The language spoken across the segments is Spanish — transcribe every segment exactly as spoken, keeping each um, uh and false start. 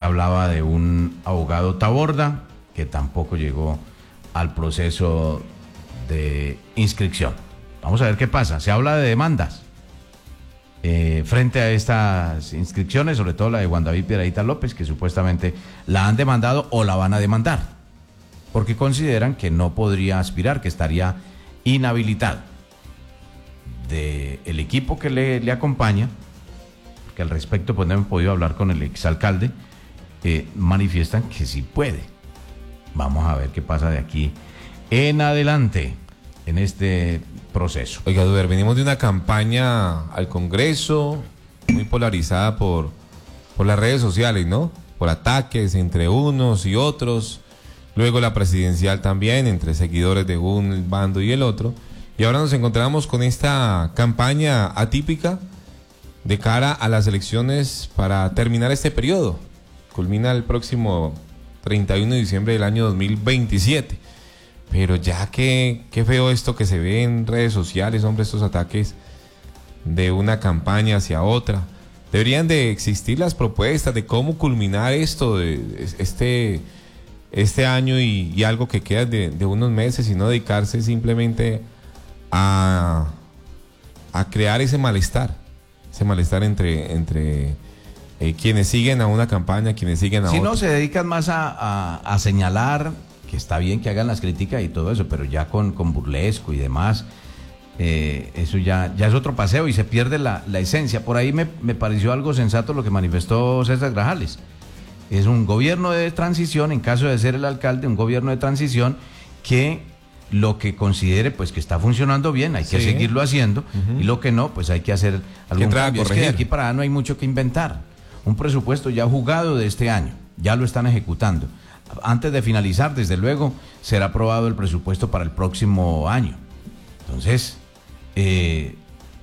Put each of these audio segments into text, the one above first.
hablaba de un abogado Taborda que tampoco llegó al proceso de inscripción. Vamos a ver qué pasa. Se habla de demandas eh, frente a estas inscripciones, sobre todo la de Juan David Piedradita López, que supuestamente la han demandado o la van a demandar, porque consideran que no podría aspirar, que estaría inhabilitado. Del equipo que le, le acompaña, que al respecto pues no hemos podido hablar con el exalcalde, eh, manifiestan que sí puede. Vamos a ver qué pasa de aquí en adelante en este proceso. Oiga, Duber, venimos de una campaña al Congreso muy polarizada por, por las redes sociales, ¿no? Por ataques entre unos y otros. Luego la presidencial también, entre seguidores de un bando y el otro. Y ahora nos encontramos con esta campaña atípica de cara a las elecciones para terminar este periodo. Culmina el próximo treinta y uno de diciembre del año dos mil veintisiete. Pero ya que, qué feo esto que se ve en redes sociales, hombre, estos ataques de una campaña hacia otra. Deberían de existir las propuestas de cómo culminar esto, de este, este año y, y algo que queda de, de unos meses, y no dedicarse simplemente a, a crear ese malestar, ese malestar entre, entre eh, quienes siguen a una campaña, quienes siguen a si otra. no, se dedican más a, a, a señalar, que está bien que hagan las críticas y todo eso, pero ya con, con burlesco y demás, eh, eso ya, ya es otro paseo y se pierde la, la esencia. Por ahí me, me pareció algo sensato lo que manifestó César Grajales. Es un gobierno de transición, en caso de ser el alcalde, un gobierno de transición que lo que considere pues que está funcionando bien, hay que sí. seguirlo haciendo, uh-huh. y lo que no, pues hay que hacer algún cambio. Es que de aquí para allá no hay mucho que inventar. Un presupuesto ya jugado de este año, ya lo están ejecutando. Antes de finalizar, desde luego, será aprobado el presupuesto para el próximo año. Entonces, eh,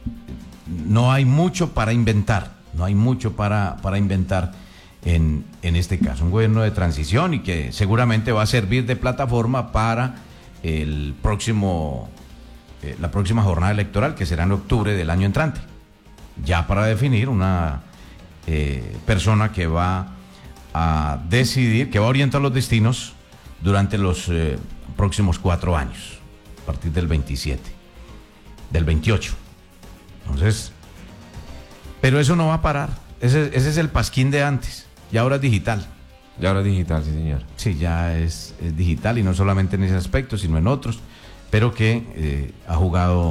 no hay mucho para inventar, no hay mucho para, para inventar en, en este caso. Un gobierno de transición y que seguramente va a servir de plataforma para el próximo, eh, la próxima jornada electoral, que será en octubre del año entrante, ya para definir una eh, persona que va a decidir, que va a orientar los destinos durante los eh, próximos cuatro años, a partir del veintisiete, del veintiocho. Entonces, pero eso no va a parar, ese, ese es el pasquín de antes, y ahora es digital. Y ahora es digital, sí señor. Sí, ya es, es digital, y no solamente en ese aspecto, sino en otros, pero que eh, ha jugado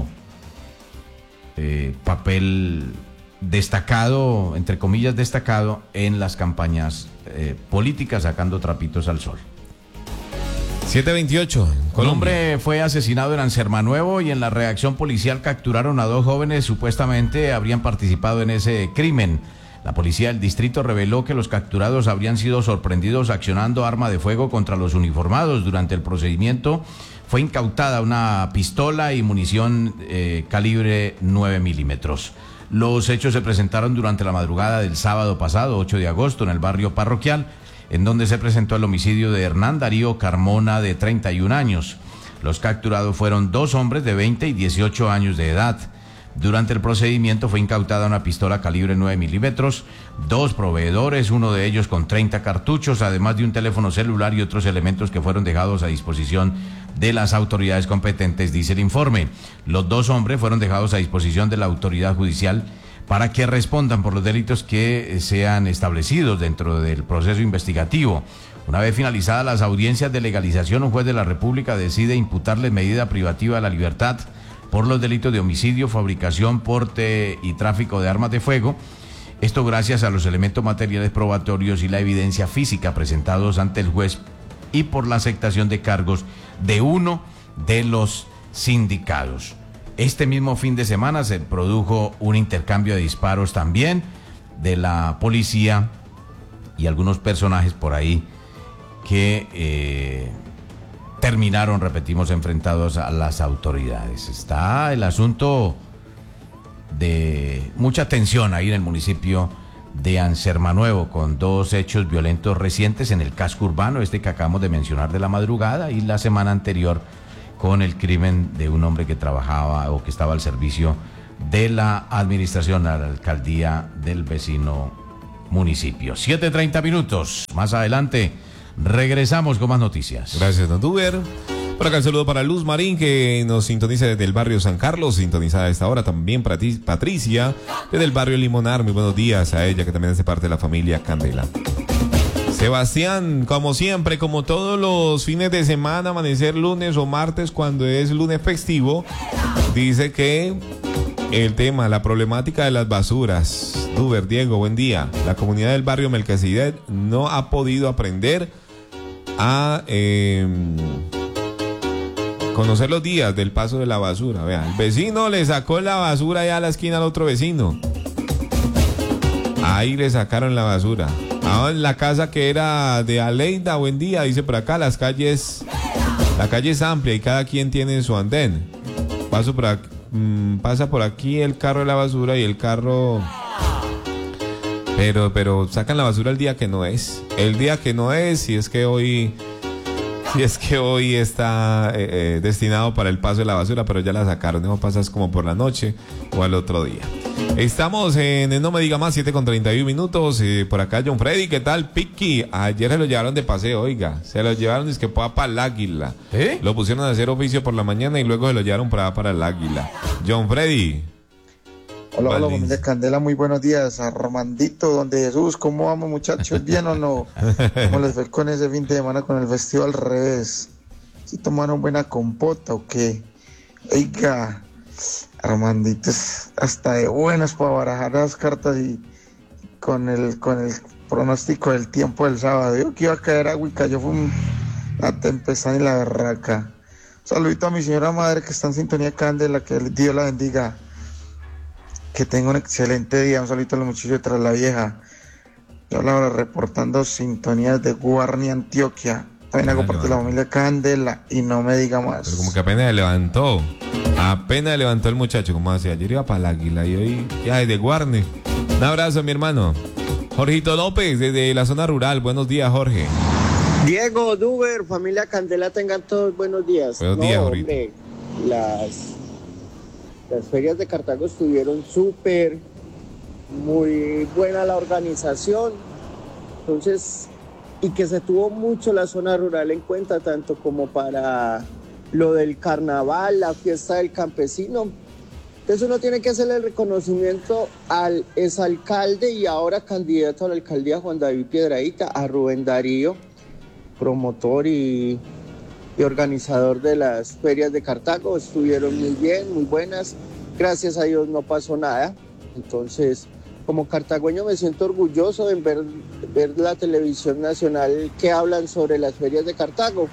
eh, papel destacado, entre comillas destacado, en las campañas eh, políticas, sacando trapitos al sol. siete veintiocho. Un hombre fue asesinado en Ansermanuevo y en la reacción policial capturaron a dos jóvenes, supuestamente habrían participado en ese crimen. La policía del distrito reveló que los capturados habrían sido sorprendidos accionando arma de fuego contra los uniformados. Durante el procedimiento fue incautada una pistola y munición eh, calibre nueve milímetros. Los hechos se presentaron durante la madrugada del sábado pasado, ocho de agosto, en el barrio Parroquial, en donde se presentó el homicidio de Hernán Darío Carmona, de treinta y un años. Los capturados fueron dos hombres de veinte y dieciocho años de edad. Durante el procedimiento fue incautada una pistola calibre nueve milímetros, dos proveedores, uno de ellos con treinta cartuchos, además de un teléfono celular y otros elementos que fueron dejados a disposición de las autoridades competentes, dice el informe. Los dos hombres fueron dejados a disposición de la autoridad judicial para que respondan por los delitos que sean establecidos dentro del proceso investigativo. Una vez finalizadas las audiencias de legalización, un juez de la República decide imputarles medida privativa de la libertad por los delitos de homicidio, fabricación, porte y tráfico de armas de fuego. Esto gracias a los elementos materiales probatorios y la evidencia física presentados ante el juez y por la aceptación de cargos de uno de los sindicados. Este mismo fin de semana se produjo un intercambio de disparos también de la policía y algunos personajes por ahí que eh, terminaron, repetimos, enfrentados a las autoridades. Está el asunto de mucha tensión ahí en el municipio de Ansermanuevo, con dos hechos violentos recientes en el casco urbano, este que acabamos de mencionar de la madrugada, y la semana anterior con el crimen de un hombre que trabajaba o que estaba al servicio de la administración, a la alcaldía del vecino municipio. siete treinta minutos. Más adelante regresamos con más noticias. Gracias, don Duber. Por acá el saludo para Luz Marín, que nos sintoniza desde el barrio San Carlos, sintonizada a esta hora. También para ti, Patricia, desde el barrio Limonar. Muy buenos días a ella, que también hace parte de la familia Candela. Sebastián, como siempre, como todos los fines de semana, amanecer lunes o martes cuando es lunes festivo, dice que el tema, la problemática de las basuras. Duber, Diego, buen día. La comunidad del barrio Melquisedec no ha podido aprender a eh, conocer los días del paso de la basura. Vean, el vecino le sacó la basura allá a la esquina al otro vecino. Ahí le sacaron la basura. Ahora en la casa que era de Aleida, buen día, dice por acá, las calles, la calle es amplia y cada quien tiene su andén. Paso por aquí, mmm, pasa por aquí el carro de la basura y el carro... Pero, pero sacan la basura el día que no es. El día que no es, si es que hoy... Si es que hoy está eh, eh, destinado para el paso de la basura, pero ya la sacaron. No pasas como por la noche o al otro día. Estamos en el No Me Diga Más, siete con treinta y uno minutos. Eh, por acá John Freddy, ¿qué tal? Piki, ayer se lo llevaron de paseo, oiga. Se lo llevaron, es que para el Águila. ¿Eh? Lo pusieron a hacer oficio por la mañana y luego se lo llevaron para, para el Águila. John Freddy. Hola, hola, familia Candela, muy buenos días. Armandito, donde Jesús, ¿cómo vamos, muchachos? ¿Bien o no? ¿Cómo les fue con ese fin de semana con el vestido al revés? ¿Sí tomaron buena compota o qué? Oiga, Armandito es hasta de buenas para barajar las cartas y con el, con el pronóstico del tiempo del sábado. Digo que iba a caer agua y cayó, fue una tempestad y la berraca. Saludito a mi señora madre que está en sintonía Candela, que Dios la bendiga. Que tenga un excelente día. Un saludito a los muchachos tras la vieja. Yo ahora reportando sintonías de Guarni, Antioquia. También hago parte de la familia Candela y No Me Diga Más. Pero como que apenas se levantó. Apenas se levantó el muchacho. Como decía, ayer iba para el Águila y hoy ya es de Guarni. Un abrazo, mi hermano. Jorgito López, desde la zona rural. Buenos días, Jorge. Diego, Duber, familia Candela, tengan todos buenos días. Buenos días, no, Jorgito. Hombre, las... Las ferias de Cartago estuvieron súper, muy buena la organización, entonces, y que se tuvo mucho la zona rural en cuenta, tanto como para lo del carnaval, la fiesta del campesino. Entonces uno tiene que hacerle el reconocimiento al exalcalde y ahora candidato a la alcaldía Juan David Piedradita, a Rubén Darío, promotor y... y organizador de las ferias de Cartago. Estuvieron muy bien, muy buenas, gracias a Dios no pasó nada. Entonces, como cartagüeño me siento orgulloso en ver, ver la televisión nacional que hablan sobre las ferias de Cartago.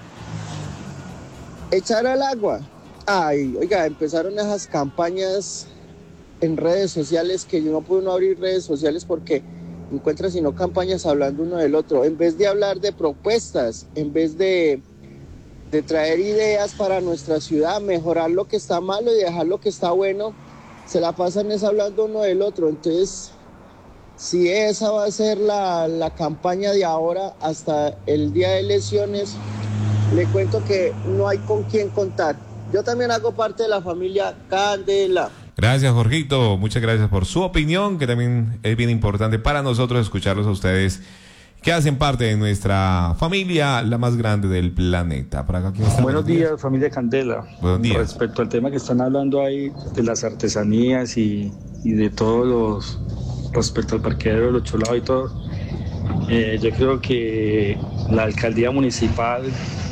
Echar al agua, ay, oiga, empezaron esas campañas en redes sociales que yo no pude no abrir redes sociales porque encuentra sino campañas hablando uno del otro, en vez de hablar de propuestas, en vez de de traer ideas para nuestra ciudad, mejorar lo que está malo y dejar lo que está bueno, se la pasan es hablando uno del otro. Entonces, si esa va a ser la, la campaña de ahora hasta el día de elecciones, le cuento que no hay con quién contar. Yo también hago parte de la familia Candela. Gracias, Jorgito, muchas gracias por su opinión, que también es bien importante para nosotros escucharlos a ustedes, que hacen parte de nuestra familia, la más grande del planeta. Para acá, Buenos, Buenos días, días, familia Candela. Buenos días. Respecto al tema que están hablando ahí de las artesanías y, y de todos los, respecto al parqueadero de los cholados y todo, eh, yo creo que la alcaldía municipal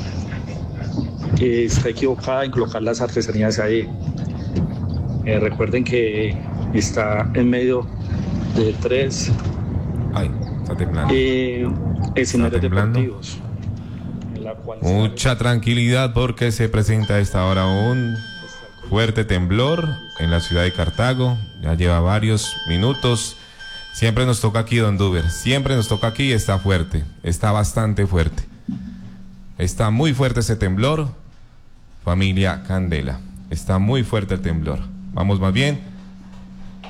eh, está equivocada en colocar las artesanías ahí. Eh, recuerden que está en medio de tres... Ay. Eh, escenarios deportivos. Mucha tranquilidad porque se presenta a esta hora un fuerte temblor en la ciudad de Cartago. Ya lleva varios minutos. Siempre nos toca aquí, don Duber. Siempre nos toca aquí. Está fuerte. Está bastante fuerte. Está muy fuerte ese temblor. Familia Candela. Está muy fuerte el temblor. Vamos más bien